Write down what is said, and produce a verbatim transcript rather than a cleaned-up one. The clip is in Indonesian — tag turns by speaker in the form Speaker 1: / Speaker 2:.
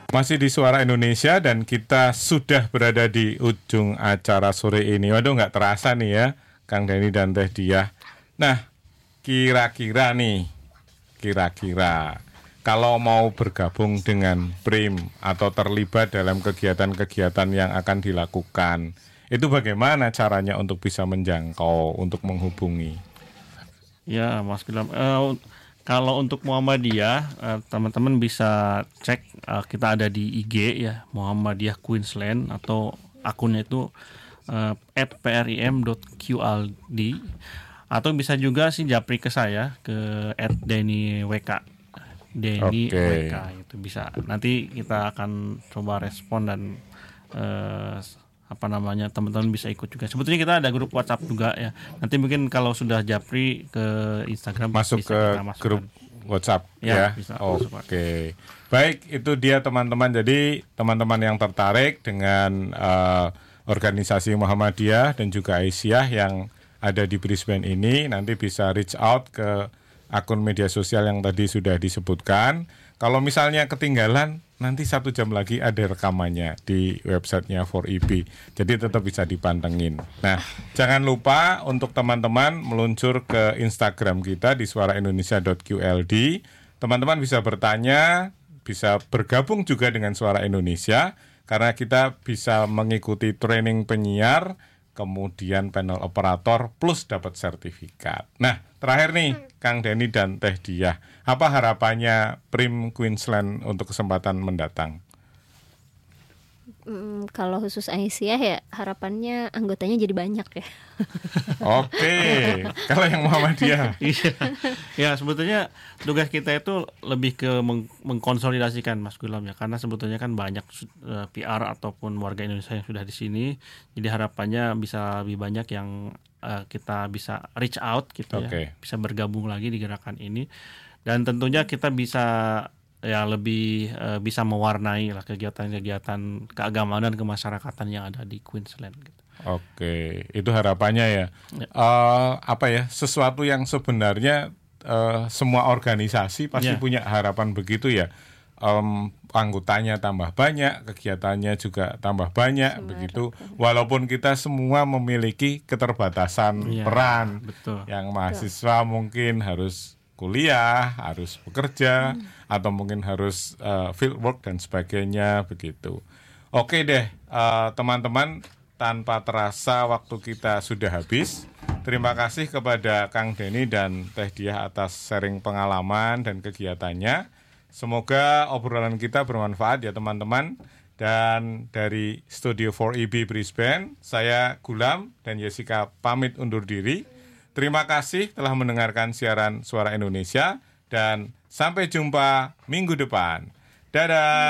Speaker 1: Masih di Suara Indonesia dan kita sudah berada di ujung acara sore ini. Waduh, nggak terasa nih ya, Kang Denny dan Teh Diah. Nah, kira-kira nih, kira-kira kalau mau bergabung dengan P R I M atau terlibat dalam kegiatan-kegiatan yang akan dilakukan, itu bagaimana caranya untuk bisa menjangkau, untuk menghubungi?
Speaker 2: Ya, Mas Gilam. Uh, Kalau untuk Muhammadiyah, eh, teman-teman bisa cek eh, kita ada di I G ya, Muhammadiyah Queensland, atau akunnya itu eh, at prim dot q l d, atau bisa juga sih japri ke saya ke at denny w k. Denny
Speaker 1: Oke.
Speaker 2: W K itu bisa. Nanti kita akan coba respon dan eh, apa namanya, teman-teman bisa ikut juga. Sebetulnya kita ada grup WhatsApp juga ya. Nanti mungkin kalau sudah japri ke Instagram
Speaker 1: Masuk
Speaker 2: bisa
Speaker 1: ke
Speaker 2: kita masukkan
Speaker 1: grup WhatsApp
Speaker 2: ya,
Speaker 1: ya.
Speaker 2: bisa
Speaker 1: Oke.
Speaker 2: masuk.
Speaker 1: Baik, itu dia teman-teman. Jadi teman-teman yang tertarik dengan uh, organisasi Muhammadiyah dan juga Aisyah yang ada di Brisbane ini, nanti bisa reach out ke akun media sosial yang tadi sudah disebutkan. Kalau misalnya ketinggalan, nanti satu jam lagi ada rekamannya di websitenya four E B. Jadi tetap bisa dipantengin. Nah, jangan lupa untuk teman-teman meluncur ke Instagram kita di suara indonesia dot q l d. Teman-teman bisa bertanya, bisa bergabung juga dengan Suara Indonesia, karena kita bisa mengikuti training penyiar, kemudian panel operator, plus dapat sertifikat. Nah, terakhir nih, Kang Denny dan Teh Diah, apa harapannya P R I M Queensland untuk kesempatan mendatang?
Speaker 3: Hmm, kalau khusus Aisyah ya harapannya anggotanya jadi banyak ya.
Speaker 1: Oke, kalau yang Muhammadiyah?
Speaker 2: Iya, ya sebetulnya tugas kita itu lebih ke meng- mengkonsolidasikan, Mas Gulam ya, karena sebetulnya kan banyak uh, P R ataupun warga Indonesia yang sudah di sini, jadi harapannya bisa lebih banyak yang uh, kita bisa reach out gitu
Speaker 1: Oke.
Speaker 2: ya, bisa bergabung lagi di gerakan ini, dan tentunya kita bisa ya lebih uh, bisa mewarnai lah kegiatan-kegiatan keagamaan dan kemasyarakatan yang ada di Queensland gitu.
Speaker 1: Oke, itu harapannya ya.
Speaker 2: Ya.
Speaker 1: Uh, apa ya, sesuatu yang sebenarnya uh, semua organisasi pasti
Speaker 2: Ya.
Speaker 1: punya harapan begitu ya. Um, anggotanya tambah banyak, kegiatannya juga tambah banyak,
Speaker 3: Semua
Speaker 1: begitu.
Speaker 3: harapan.
Speaker 1: Walaupun kita semua memiliki keterbatasan
Speaker 2: Ya,
Speaker 1: peran.
Speaker 2: betul.
Speaker 1: Yang mahasiswa mungkin harus kuliah, harus bekerja, hmm. atau mungkin harus uh, field work dan sebagainya, begitu. Oke deh, uh, teman-teman, tanpa terasa waktu kita sudah habis. Terima kasih kepada Kang Denny dan Teh Diah atas sharing pengalaman dan kegiatannya. Semoga obrolan kita bermanfaat ya teman-teman. Dan dari Studio four E B Brisbane, saya Gulam dan Jessica pamit undur diri. Terima kasih telah mendengarkan siaran Suara Indonesia dan sampai jumpa minggu depan. Dadah.